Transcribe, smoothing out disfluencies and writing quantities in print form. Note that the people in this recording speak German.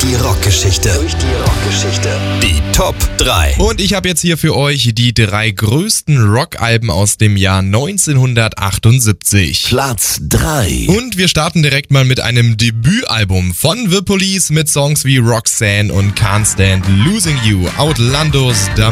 die Rockgeschichte. Die Top 3. Und ich habe jetzt hier für euch die 3 größten Rockalben aus dem Jahr 1978. Platz 3. Und wir starten direkt mal mit einem Debütalbum von The Police mit Songs wie Roxanne und Can't Stand Losing You, Outlandos,